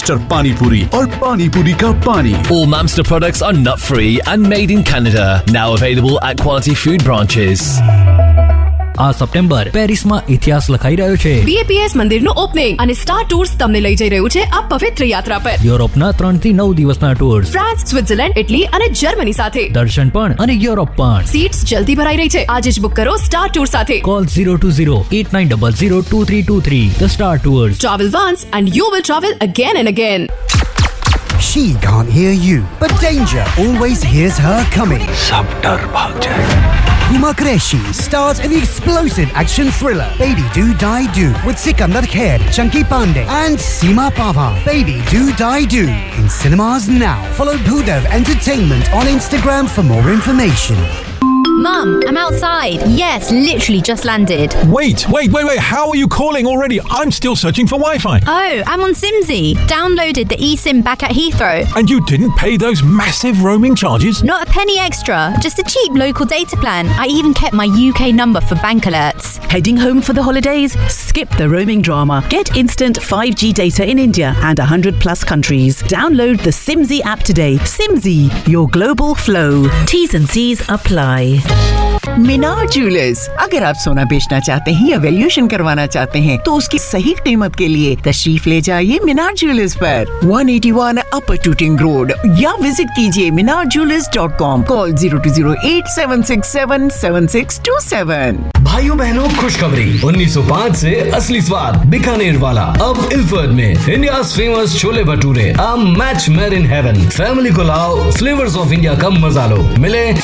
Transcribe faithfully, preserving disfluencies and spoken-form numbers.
Mamster Pani Puri और Pani Puri का पानी। All Mamster products are nut-free and made in Canada. Now available at Quality Food branches. આ September પેરિસમાં ઇતિહાસ લખાઈ રહ્યો છે. બીએપીએસ મંદિરનું ઓપનિંગ અને સ્ટાર ટૂર્સ તમને લઈ જઈ રહ્યું છે આ પવિત્ર યાત્રા પર. યુરોપના ત્રણ થી નવ દિવસના ટૂર્સ, ફ્રાન્સ, સ્વિટ્ઝરલેન્ડ, ઇટલી અને જર્મની સાથે દર્શન પણ અને યુરોપ પણ. સીટ્સ જલ્દી ભરાઈ રહી છે. આજે જ બુક કરો સ્ટાર ટૂર સાથે. Call zero two zero eight nine zero zero two three two three. The Star Tours. Travel once and you will travel again and again. She can't hear you, but danger always hears her coming. सब डर भाग जाएगा. Huma Qureshi stars in the explosive action thriller Baby Do Die Do with Sikandar Kher, Chunky Pandey and Seema Pava. Baby Do Die Do in cinemas now. Follow Bhudev Entertainment on Instagram for more information. Mum, I'm outside. Yes, literally just landed. Wait, wait, wait, wait. How are you calling already? I'm still searching for Wi-Fi. Oh, I'm on Simsy. Downloaded the eSIM back at Heathrow. And you didn't pay those massive roaming charges? Not a penny extra. Just a cheap local data plan. I even kept my U K number for bank alerts. Heading home for the holidays? Skip the roaming drama. Get instant five G data in India and one hundred plus countries. Download the Simsy app today. Simsy, your global flow. T's and C's apply. Minar jewellers, अगर आप सोना बेचना चाहते हैं या valuation करवाना चाहते हैं तो उसकी सही कीमत के लिए तशरीफ ले जाइए मीनार ज्वेलर्स पर one eighty-one अपर टूटिंग रोड या विजिट कीजिए मीनार jewellers dot com. Call zero two zero eight seven six seven seven six two seven. भाइयों बहनों खुशखबरी, उन्नीस सौ पाँच से असली स्वाद बीकानेर वाला अब इल्फर्ड में. India's famous chole bhature, a match made in heaven. Family को लाओ, फ्लेवर्स ऑफ इंडिया का मजा लो. मिले